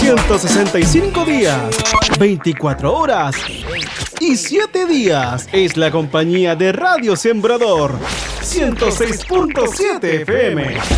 365 días, 24 horas y 7 días es la compañía de Radio Sembrador 106.7 FM.